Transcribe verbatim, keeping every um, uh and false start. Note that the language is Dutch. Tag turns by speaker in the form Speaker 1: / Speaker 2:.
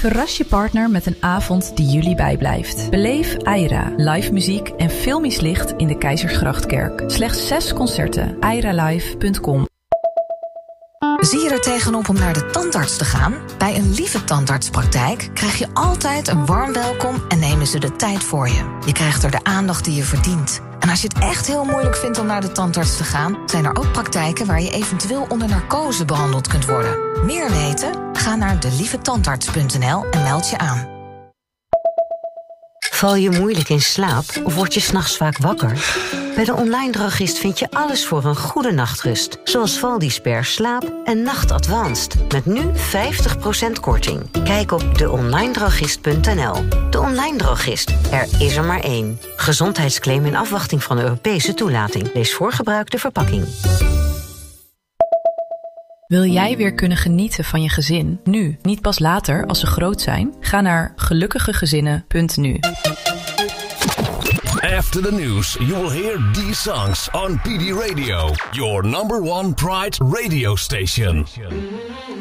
Speaker 1: Verras je partner met een avond die jullie bijblijft. Beleef Aira, live muziek en filmisch licht in de Keizersgrachtkerk. Slechts zes concerten. aira live punt com.
Speaker 2: Zie je er tegenop om naar de tandarts te gaan? Bij een Lieve Tandartspraktijk krijg je altijd een warm welkom en nemen ze de tijd voor je. Je krijgt er de aandacht die je verdient. En als je het echt heel moeilijk vindt om naar de tandarts te gaan, zijn er ook praktijken waar je eventueel onder narcose behandeld kunt worden. Meer weten? Ga naar de lieve tandarts punt n l en meld je aan.
Speaker 3: Val je moeilijk in slaap of word je 's nachts vaak wakker? Bij de Online Drogist vind je alles voor een goede nachtrust. Zoals Valdisper Slaap en Nacht Advanced. Met nu vijftig procent korting. Kijk op de online drogist punt n l. De Online Drogist. Er is er maar één. Gezondheidsclaim in afwachting van de Europese toelating. Lees voor gebruik de verpakking.
Speaker 1: Wil jij weer kunnen genieten van je gezin? Nu, niet pas later als ze groot zijn? Ga naar gelukkige gezinnen punt n u.
Speaker 4: After the news, you will hear these songs on P D Radio, your number one Pride radio station.